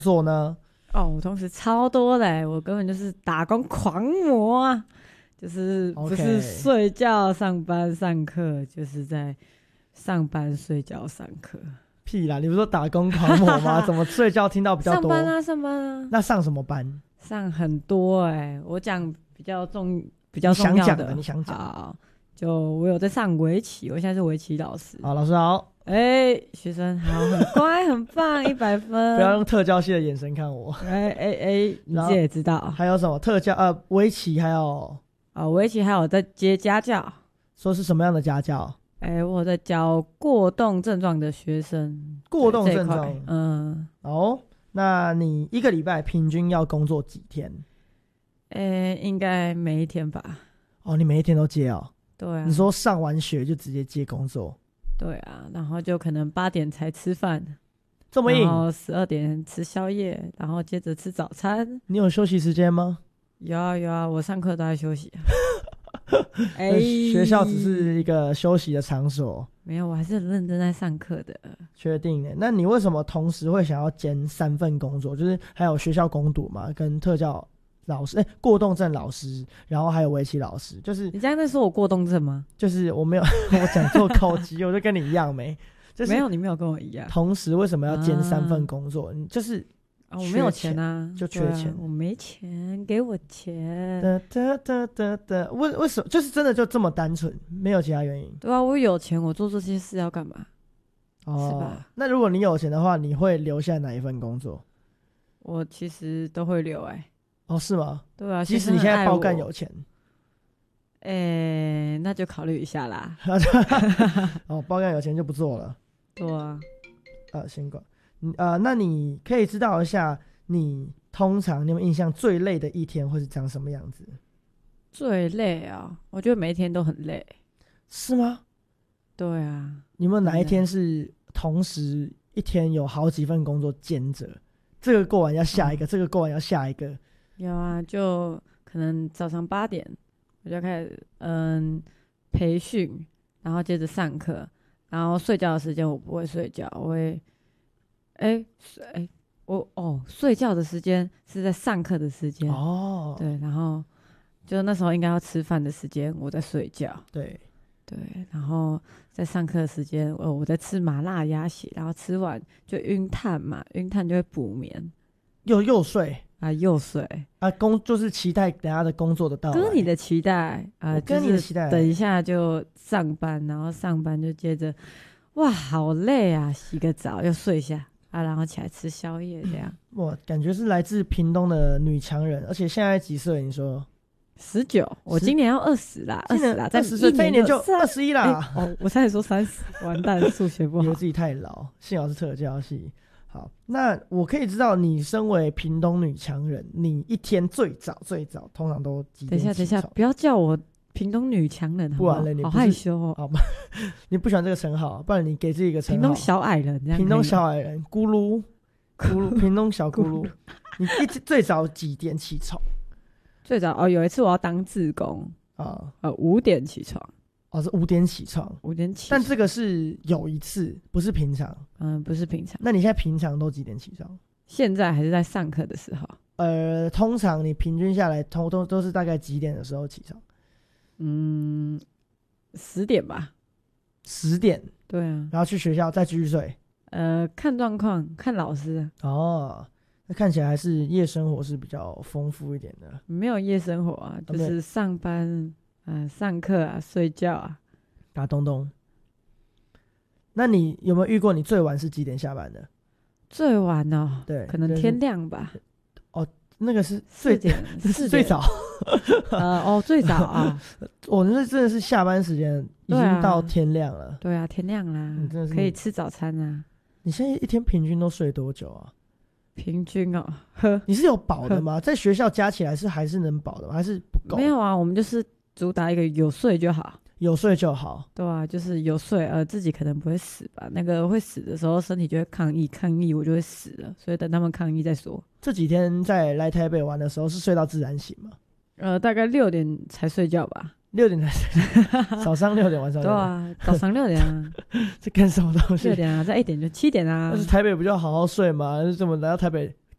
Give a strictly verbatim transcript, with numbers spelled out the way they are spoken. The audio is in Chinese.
做呢？ 哦，我同时超多嘞，我根本就是打工狂魔啊，就是不是睡觉上班上课，就是在上班睡觉上课。 屁啦！你不是说打工狂魔吗？怎么睡觉听到比较多？ 上班啊，上班啊。 那上什么班？ 上很多哎、欸，我讲比较重、比较重要的。 你想讲的， 好，就我有在上围棋，我现在是围棋老师。 好，老师好。 哎、欸，学生好，很乖，很棒，一百分。 不要用特教系的眼神看我。 哎哎哎，你自己也知道。 还有什么特教？呃，围棋还有啊，围棋还有在接家教。 说是什么样的家教？ 哎、欸，我在教过动症状的学生。 过动症状， 嗯。 哦，那你一个礼拜平均要工作几天？ 哎、欸，应该每一天吧。 哦，你每一天都接哦？ 对啊。 你说上完学就直接接工作？ 对啊，然后就可能八点才吃饭， 这么硬。 然后十二点吃宵夜，然后接着吃早餐。 你有休息时间吗？ 有啊有啊，我上课都在休息、啊。 哎、欸，学校只是一个休息的场所。 没有，我还是很认真在上课的。 确定的？那你为什么同时会想要兼三份工作？就是还有学校工读嘛，跟特教老师，哎、欸，过动症老师，然后还有围棋老师。就是你这样在说我过动症吗？ 就是我没有，我讲错口级，我就跟你一样没。就是、 没有，你没有跟我一样。 同时为什么要兼三份工作？啊、就是啊，我没有钱啊， 就缺钱， 啊、我没钱，给我钱。 哒哒哒哒哒，为为什么？就是真的就这么单纯，没有其他原因。 对啊，我有钱，我做这些事要干嘛？ 哦， 是吧？ 那如果你有钱的话，你会留下哪一份工作？ 我其实都会留、欸，哎。 哦，是吗？ 对啊， 即使你现在爆干有钱， 哎、欸，那就考虑一下啦。 哦，爆干有钱就不做了。 对啊。 呃，先管。呃，那你可以知道一下，你通常你有没有印象最累的一天会是长什么样子？ 最累啊，我觉得每一天都很累。 是吗？ 对啊。 你有没有哪一天是同时一天有好几份工作兼着？这个过完要下一个，嗯、这个过完要下一个。 有啊，就可能早上八点我就开始嗯培训，然后接着上课，然后睡觉的时间我不会睡觉，我会哎哎我哦睡觉的时间是在上课的时间哦， 对，然后就那时候应该要吃饭的时间我在睡觉， 对对，然后在上课的时间我我在吃麻辣鸭血，然后吃完就晕碳嘛，晕碳就会补眠， 又又睡。 啊，又睡啊，工就是期待等下的工作的到来， 跟你的期待啊， 跟你的期待， 等一下就上班，然后上班就接着，哇，好累啊，洗个澡又睡一下啊，然后起来吃宵夜这样。 哇，感觉是来自屏东的女强人，而且现在几岁？你说十九，我今年要二十啦，二十啦， 二十岁，这一年就二十一啦。 欸、哦，我差点说三十，完蛋，数学不好， 以为自己太老，幸好是特教系。好，那我可以知道，你身为屏东女强人，你一天最早最早通常都几点起床？ 等一下，等一下，不要叫我屏东女强人， 不然了，你好害羞哦。 好吧，你不喜欢这个称号，不然你给自己一个称号。 屏东小矮人， 屏东小矮人，咕噜咕噜，屏东小咕噜。你一最早几点起床？ 最早哦，有一次我要当志工啊，呃，五点起床。 哦，是五点起床， 五点起床， 但这个是有一次，不是平常。 嗯，不是平常。 那你现在平常都几点起床？ 现在还是在上课的时候。 呃，通常你平均下来，通都都是大概几点的时候起床？ 嗯，十点吧。 十点。 对啊。 然后去学校再继续睡。 呃，看状况，看老师啊。 哦，那看起来还是夜生活是比较丰富一点的。 没有夜生活啊，就是上班。啊，上课啊，睡觉啊， 打东东。那你有没有遇过你最晚是几点下班的？ 最晚哦， 对， 可能天亮吧。 哦，那个是最点，是最早。 呃，哦，最早啊。 我那真的是下班时间已经到天亮了。 对啊，天亮啦，你真的是可以吃早餐啊。 你现在一天平均都睡多久啊？ 平均哦，呵， 你是有饱的吗？在学校加起来是还是能饱的吗？还是不够？ 没有啊，我们就是。主打一个有睡就好， 有睡就好， 对啊，就是有睡，呃，自己可能不会死吧？那个会死的时候，身体就会抗议，抗议我就会死了，所以等他们抗议再说。 这几天在来台北玩的时候，是睡到自然醒吗？ 呃，大概六点才睡觉吧。 六点才睡，早上六点，晚上六点。 对啊，早上六点啊。 这干什么东西？ 六点啊，再一点就七点啊。 但是台北不就好好睡吗？怎么来到台北